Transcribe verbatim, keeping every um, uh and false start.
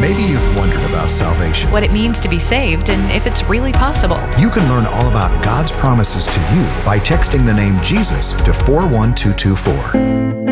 Maybe you've wondered about salvation. what it means to be saved, and if it's really possible. You can learn all about God's promises to you by texting the name Jesus to four one two two four.